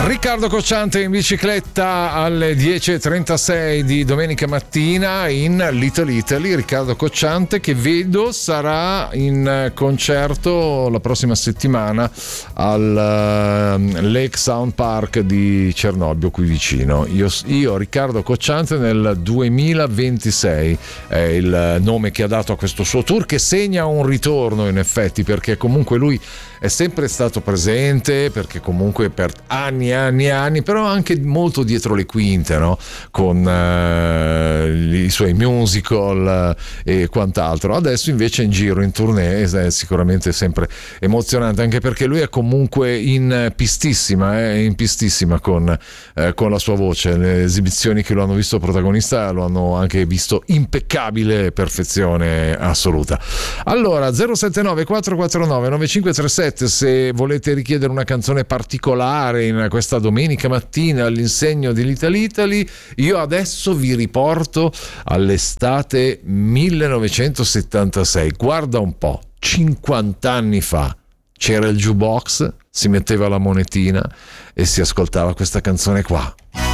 Riccardo Cocciante in bicicletta alle 10.36 di domenica mattina in Little Italy. Riccardo Cocciante, che vedo sarà in concerto la prossima settimana al Lake Sound Park di Cernobbio, qui vicino. Io Riccardo Cocciante nel 2026 è il nome che ha dato a questo suo tour, che segna un ritorno in effetti, perché comunque lui è sempre stato presente, perché comunque per anni, però anche molto dietro le quinte, no? Con i suoi musical e quant'altro. Adesso invece in giro, in tournée, è sicuramente sempre emozionante, anche perché lui è comunque in pistissima con la sua voce. Le esibizioni che lo hanno visto protagonista lo hanno anche visto impeccabile perfezione assoluta. Allora 079 449 9537 se volete richiedere una canzone particolare in questa domenica mattina all'insegno di Little Italy. Io adesso vi riporto all'estate 1976. Guarda un po', 50 anni fa c'era il jukebox, si metteva la monetina e si ascoltava questa canzone qua.